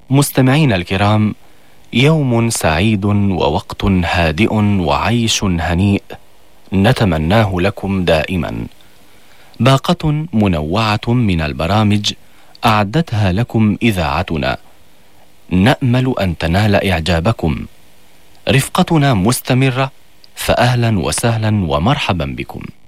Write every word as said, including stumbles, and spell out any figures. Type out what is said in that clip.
مستمعين الكرام، يوم سعيد ووقت هادئ وعيش هنيء نتمناه لكم دائما. باقة منوعة من البرامج أعدتها لكم إذاعتنا، نأمل أن تنال إعجابكم. رفقتنا مستمرة، فأهلا وسهلا ومرحبا بكم.